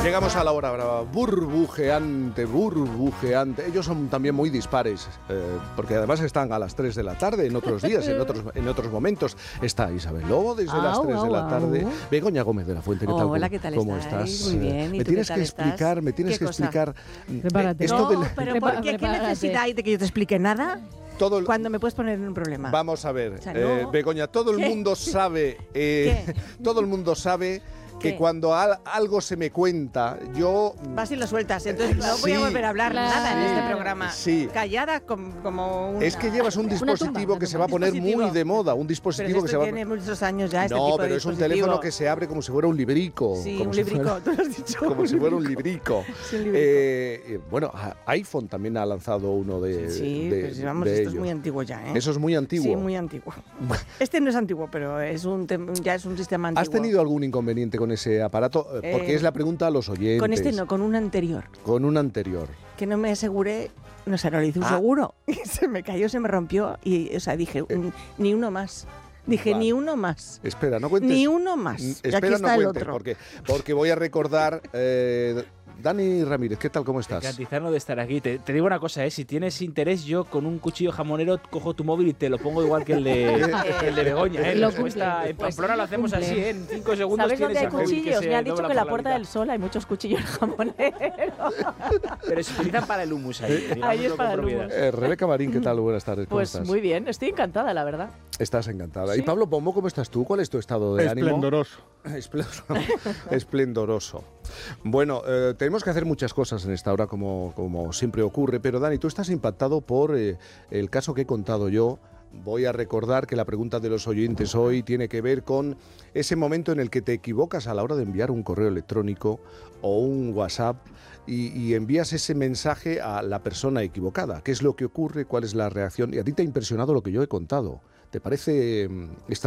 Llegamos a la hora brava, burbujeante. Ellos son también muy dispares, porque además están a las 3 de la tarde, en otros días, en otros momentos. Está Isabel Lobo desde las 3 de la tarde. Begoña Gómez de la Fuente, ¿qué tal? Hola, ¿qué tal ¿Cómo estáis? estás? Muy bien. ¿Y me tú tienes qué que tal explicar, me tienes que explicar. Prepárate. Esto No, pero ¿por qué? ¿Qué necesidad hay de que yo te explique nada? Cuando me puedes poner en un problema. Vamos a ver, O sea, no. Begoña, todo el mundo sabe, todo el mundo sabe que ¿Qué? cuando algo se me cuenta, yo... Vas y lo sueltas, entonces no voy a volver a hablar nada en este programa. Sí. Callada como una... Es que llevas un dispositivo que se va a poner muy de moda, un dispositivo que se va a... tiene muchos años ya este tipo No, de pero es un dispositivo. teléfono que se abre como si fuera un librico. Sí, como un si librico, fuera- tú lo has dicho. Como si fuera un librico. Sí, un librico. Bueno, iPhone también ha lanzado uno de Sí, de- pues vamos, de esto es ellos. muy antiguo ya, ¿eh? Eso es muy antiguo. Sí, muy antiguo. Este no es antiguo, pero ya es un sistema antiguo. ¿Has tenido algún inconveniente con ese aparato? Porque es la pregunta a los oyentes. Con este no, con un anterior. Con un anterior. Que no me aseguré, no sé, no le hice un seguro. Y se me cayó, se me rompió y, o sea, dije, ni uno más. Dije, Vale. ni uno más. Espera, no cuentes. Ni uno más. Y Espera, aquí no está el cuentes, otro. porque voy a recordar... Dani Ramírez, ¿qué tal? ¿Cómo estás? Encantizarnos de estar aquí. Te digo una cosa, si tienes interés, yo con un cuchillo jamonero cojo tu móvil y te lo pongo igual que el de Begoña. Lo Como está, en Pamplona lo hacemos cumple. así, en 5 segundos ¿Sabes dónde tienes hay el móvil que cuchillos? se Me han dicho dobla que en la por Puerta mitad. del Sol hay muchos cuchillos jamoneros. Pero se utilizan para el hummus ahí. Ahí es digámoslo para con el hummus. propiedad. Rebeca Marín, ¿qué tal? Buenas tardes, ¿cómo Pues estás? muy bien, estoy encantada, la verdad. Estás encantada. Sí. ¿Y Pablo Pombo, cómo estás tú? ¿Cuál es tu estado de ánimo? Esplendoroso. Esplendoroso. Bueno, tenemos que hacer muchas cosas en esta hora, como siempre ocurre, pero Dani, tú estás impactado por el caso que he contado yo. Voy a recordar que la pregunta de los oyentes hoy tiene que ver con ese momento en el que te equivocas a la hora de enviar un correo electrónico o un WhatsApp y envías ese mensaje a la persona equivocada. ¿Qué es lo que ocurre? ¿Cuál es la reacción? Y a ti te ha impresionado lo que yo he contado. ¿Te parece